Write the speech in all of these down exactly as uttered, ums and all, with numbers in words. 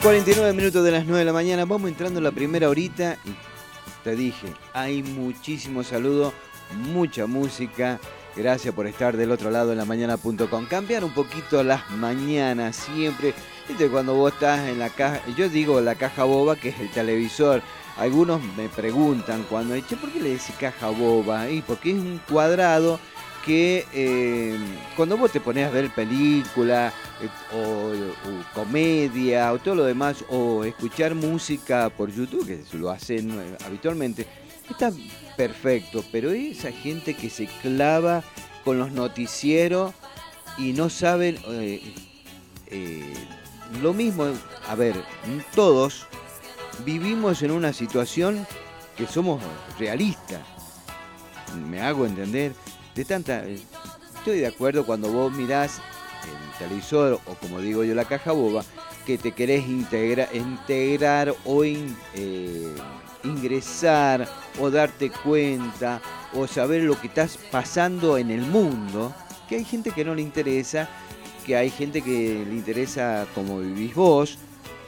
cuarenta y nueve minutos de las nueve de la mañana, vamos entrando en la primera horita y te dije, hay muchísimos saludos, mucha música. Gracias por estar del otro lado en la mañana punto com. Cambiar un poquito las mañanas siempre. Viste, cuando vos estás en la caja, yo digo la caja boba, que es el televisor. Algunos me preguntan cuando, che, ¿por qué le decís caja boba? Y porque es un cuadrado que eh, cuando vos te pones a ver película eh, o, o comedia o todo lo demás, o escuchar música por YouTube, que se lo hacen eh, habitualmente, está perfecto, pero esa gente que se clava con los noticieros y no saben eh, eh, lo mismo. A ver, todos vivimos en una situación que somos realistas, me hago entender. De tanta, estoy de acuerdo cuando vos mirás el televisor o, como digo yo, la caja boba, que te querés integra, integrar o in, eh, ingresar o darte cuenta o saber lo que estás pasando en el mundo, que hay gente que no le interesa, que hay gente que le interesa como vivís vos,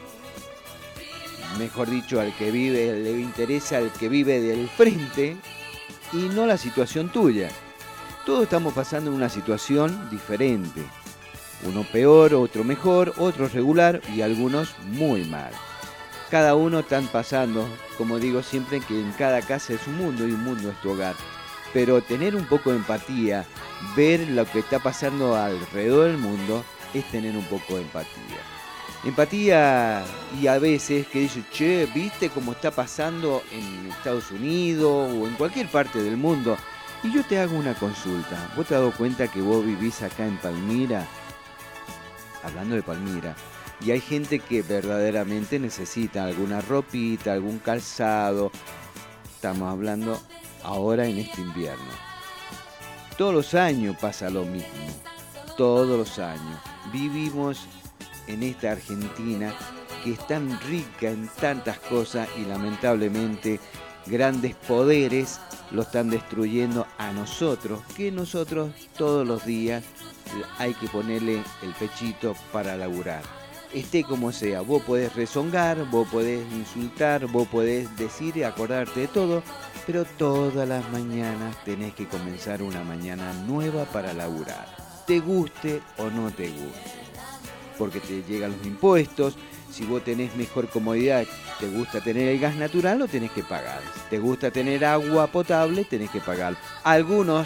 mejor dicho, al que vive, le interesa al que vive del frente y no la situación tuya. Todos estamos pasando en una situación diferente. Uno peor, otro mejor, otro regular y algunos muy mal. Cada uno están pasando, como digo siempre, que en cada casa es un mundo y un mundo es tu hogar. Pero tener un poco de empatía, ver lo que está pasando alrededor del mundo, es tener un poco de empatía. Empatía, y a veces que dice, che, ¿viste cómo está pasando en Estados Unidos o en cualquier parte del mundo? Y yo te hago una consulta. ¿Vos te has dado cuenta que vos vivís acá en Palmira? Hablando de Palmira. Y hay gente que verdaderamente necesita alguna ropita, algún calzado. Estamos hablando ahora en este invierno. Todos los años pasa lo mismo. Todos los años. Vivimos en esta Argentina que es tan rica en tantas cosas y lamentablemente grandes poderes lo están destruyendo a nosotros, que nosotros todos los días hay que ponerle el pechito para laburar. Esté como sea, vos podés rezongar, vos podés insultar, vos podés decir y acordarte de todo, pero todas las mañanas tenés que comenzar una mañana nueva para laburar, te guste o no te guste, porque te llegan los impuestos. Si vos tenés mejor comodidad, te gusta tener el gas natural, lo tenés que pagar. Te gusta tener agua potable, tenés que pagar. Algunos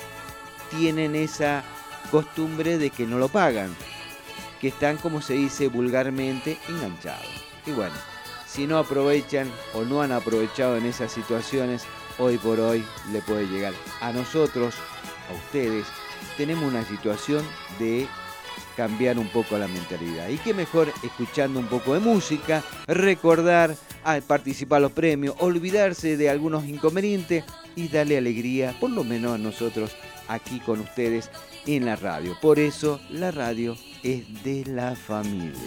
tienen esa costumbre de que no lo pagan, que están, como se dice vulgarmente, enganchados. Y bueno, si no aprovechan o no han aprovechado en esas situaciones, hoy por hoy le puede llegar a nosotros, a ustedes. Tenemos una situación de cambiar un poco la mentalidad. Y qué mejor escuchando un poco de música, recordar, a participar a los premios, olvidarse de algunos inconvenientes y darle alegría, por lo menos a nosotros aquí con ustedes en la radio. Por eso la radio es de la familia.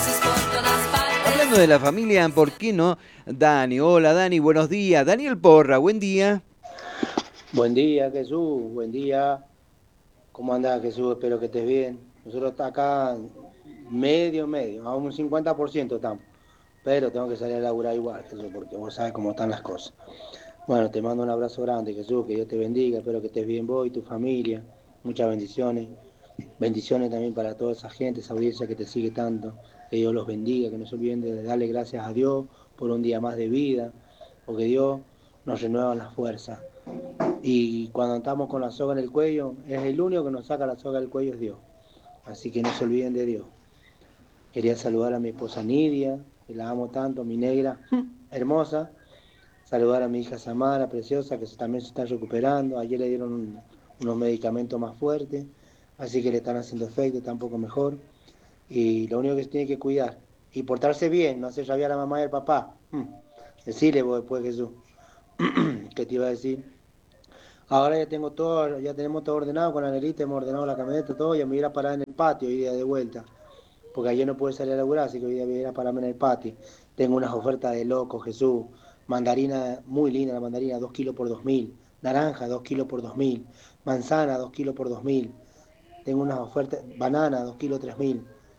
Hablando de la familia, ¿por qué no? Dani, hola Dani, buenos días. Daniel Porra, buen día. Buen día, Jesús, buen día. ¿Cómo andás, Jesús? Espero que estés bien. Nosotros estamos acá medio, medio, a un cincuenta por ciento estamos. Pero tengo que salir a laburar igual, Jesús, porque vos sabés cómo están las cosas. Bueno, te mando un abrazo grande, Jesús, que Dios te bendiga. Espero que estés bien vos y tu familia. Muchas bendiciones. Bendiciones también para toda esa gente, esa audiencia que te sigue tanto. Que Dios los bendiga, que no se olviden de darle gracias a Dios por un día más de vida, porque Dios nos renueva las fuerzas. Y cuando estamos con la soga en el cuello, es el único que nos saca la soga del cuello, es Dios. Así que no se olviden de Dios. Quería saludar a mi esposa Nidia, que la amo tanto, mi negra hermosa. Saludar a mi hija Samara, preciosa, que también se está recuperando. Ayer le dieron un, unos medicamentos más fuertes, así que le están haciendo efecto, está un poco mejor. Y lo único que se tiene que cuidar y portarse bien, no hacer rabiar a la mamá y al papá. Hmm. Decirle vos después, Jesús, ¿qué te iba a decir? Ahora ya tengo todo, ya tenemos todo ordenado con la negrita, hemos ordenado la camioneta, todo, ya me voy a ir a parar en el patio hoy día de vuelta, porque ayer no pude salir a laburar, así que hoy día voy a ir a pararme en el patio. Tengo unas ofertas de loco, Jesús. Mandarina, muy linda la mandarina, dos kilos por dos mil. Naranja, dos kilos por dos mil. Manzana, dos kilos por dos mil. Tengo unas ofertas, banana, dos kilos tres mil.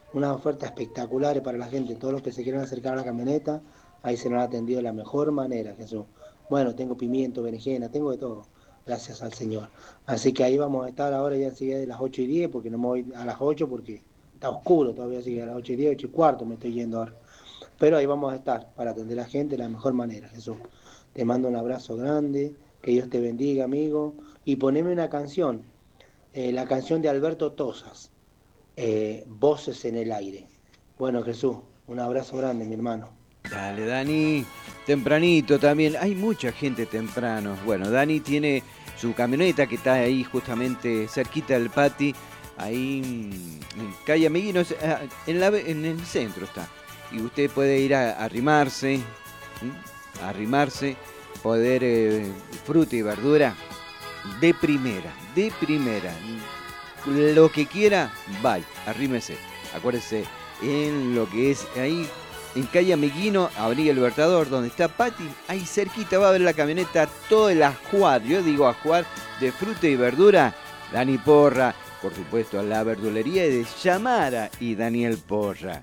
unas ofertas espectaculares para la gente, todos los que se quieran acercar a la camioneta, ahí se nos ha atendido de la mejor manera, Jesús. Bueno, tengo pimiento, berenjena, tengo de todo, gracias al Señor. Así que ahí vamos a estar ahora ya sigue de las ocho y diez, porque no me voy a las ocho porque está oscuro todavía, sigue a las ocho y diez, ocho y cuarto me estoy yendo ahora. Pero ahí vamos a estar para atender a la gente de la mejor manera, Jesús. Te mando un abrazo grande, que Dios te bendiga, amigo, y poneme una canción, eh, la canción de Alberto Tosas, eh, Voces en el Aire. Bueno, Jesús, un abrazo grande, mi hermano. Dale, Dani. Tempranito también. Hay mucha gente temprano. Bueno, Dani tiene su camioneta que está ahí justamente cerquita del Pati. Ahí en calle Ameguino, en, la, en el centro está. Y usted puede ir a, a arrimarse, ¿sí? a arrimarse, poder eh, fruta y verdura de primera, de primera. Lo que quiera, vaya, arrímese. Acuérdese, en lo que es ahí, en calle Ameguino, Avenida Libertador, donde está Pati, ahí cerquita va a ver la camioneta, todo el ajuar, yo digo ajuar, de fruta y verdura, Dani Porra, por supuesto, la verdulería de Yamara y Daniel Porra.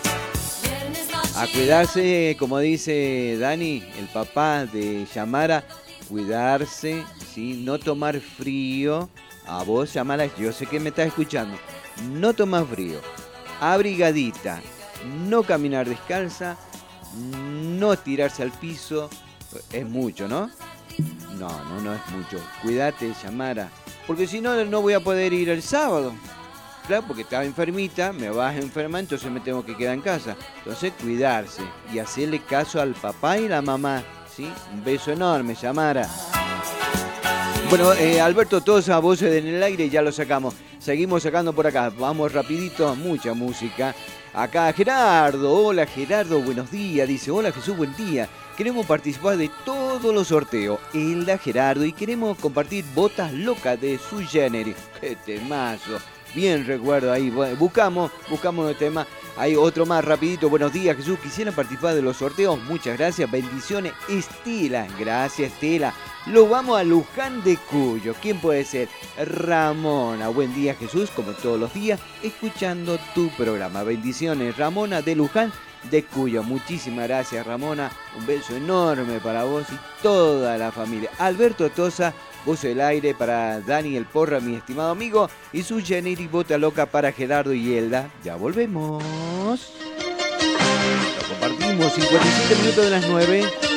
A cuidarse, como dice Dani, el papá de Yamara, cuidarse, ¿sí? No tomar frío. A vos, Yamara, yo sé que me estás escuchando. No tomar frío. Abrigadita. No caminar descalza. No tirarse al piso. Es mucho, ¿no? No, no, no es mucho. Cuídate, Yamara. Porque si no, no voy a poder ir el sábado. Claro, porque estaba enfermita, me vas a enfermar, entonces me tengo que quedar en casa. Entonces, cuidarse y hacerle caso al papá y la mamá, ¿sí? Un beso enorme, Yamara. Bueno, eh, Alberto Tosa, Voces en el Aire, ya lo sacamos. Seguimos sacando por acá, vamos rapidito, mucha música. Acá Gerardo, hola Gerardo, buenos días. Dice, hola Jesús, buen día. Queremos participar de todos los sorteos. Elda, Gerardo, y queremos compartir Botas Locas de Sui Generis. ¡Qué temazo! Bien recuerdo ahí, buscamos, buscamos el tema. Hay otro más rapidito. Buenos días, Jesús. ¿Quisieran participar de los sorteos? Muchas gracias. Bendiciones, Estela. Gracias, Estela. Lo vamos a Luján de Cuyo. ¿Quién puede ser? Ramona. Buen día, Jesús. Como todos los días, escuchando tu programa. Bendiciones, Ramona de Luján de Cuyo. Muchísimas gracias, Ramona. Un beso enorme para vos y toda la familia. Alberto Tosa, Voz del Aire para Dani el Porra, mi estimado amigo, y su Generi Bota Loca para Gerardo y Elda. Ya volvemos. Lo compartimos, cincuenta y siete minutos de las nueve.